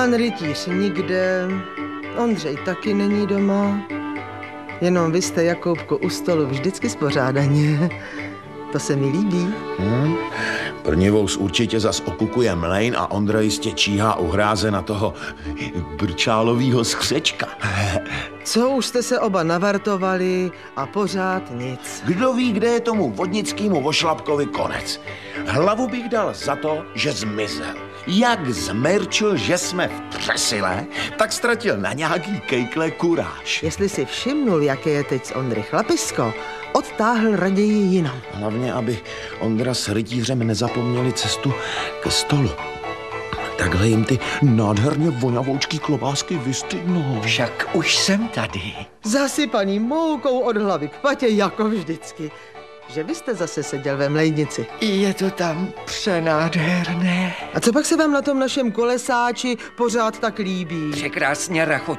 Pan rytíř nikde, Ondřej taky není doma. Jenom vy jste, Jakoubko, u stolu vždycky spořádaně. To se mi líbí. Brnivous určitě zas okukuje mlejn a Ondra jistě číhá u hráze na toho brčálovýho skřečka. Co už jste se oba navartovali a pořád nic. Kdo ví, kde je tomu vodnickému vošlapkovi konec. Hlavu bych dal za to, že zmizel. Jak zmerčil, že jsme v přesile, tak ztratil na nějaký kejkle kuráž. Jestli si všimnul, jaké je teď z Ondry chlapisko, odtáhl raději jinam. Hlavně, aby Ondra s rytířem nezapomněli cestu ke stolu. Takhle jim ty nádherně vonavoučký klobásky vystydnou. Však už jsem tady. Zasypaný moukou od hlavy k patě, jako vždycky. Že vy jste zase seděl ve mlejnici. Je to tam přenádherné. A co pak se vám na tom našem kolesáči pořád tak líbí? Překrásně rachotí.